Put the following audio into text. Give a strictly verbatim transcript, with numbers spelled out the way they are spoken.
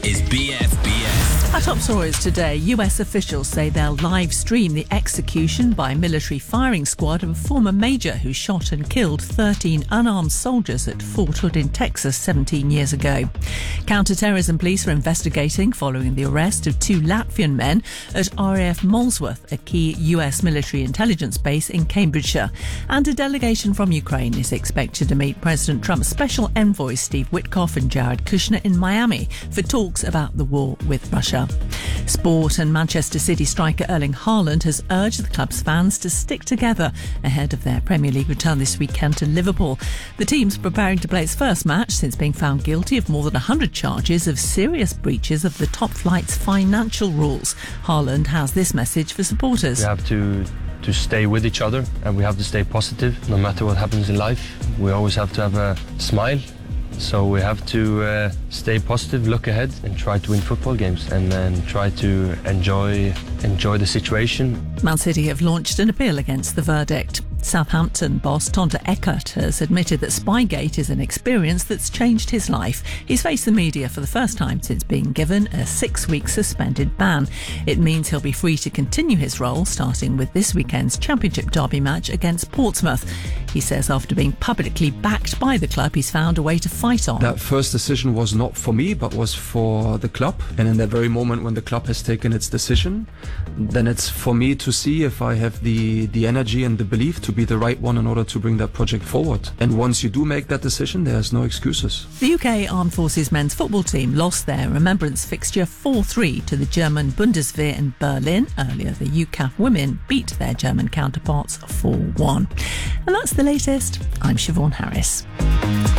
is B F B S. Our top stories today. U S officials say they'll live stream the execution by a military firing squad of a former major who shot and killed thirteen unarmed soldiers at Fort Hood in Texas seventeen years ago. Counter-terrorism police are investigating following the arrest of two Latvian men at R A F Molesworth, a key U S military intelligence base in Cambridgeshire. And a delegation from Ukraine is expected to meet President Trump's special envoy Steve Witkoff and Jared Kushner in Miami for talks about the war with Russia. Sport. And Manchester City striker Erling Haaland has urged the club's fans to stick together ahead of their Premier League return this weekend to Liverpool. The team's preparing to play its first match since being found guilty of more than one hundred charges of serious breaches of the top flight's financial rules. Haaland has this message for supporters. We have to to stay with each other, and we have to stay positive no matter what happens in life. We always have to have a smile. So we have to uh, stay positive, look ahead, and try to win football games, and then try to enjoy enjoy the situation. Man City have launched an appeal against the verdict. Southampton boss Tonda Eckert has admitted that Spygate is an experience that's changed his life. He's faced the media for the first time since being given a six-week suspended ban. It means he'll be free to continue his role, starting with this weekend's Championship derby match against Portsmouth. He says after being publicly backed by the club, he's found a way to fight on. That first decision was not for me, but was for the club. And in that very moment when the club has taken its decision, then it's for me to see if I have the, the energy and the belief to be the right one in order to bring that project forward. And once you do make that decision, there's no excuses. The U K Armed Forces men's football team lost their remembrance fixture four three to the German Bundeswehr in Berlin. Earlier, the U C A F women beat their German counterparts four one. And that's the latest. I'm Siobhan Harris.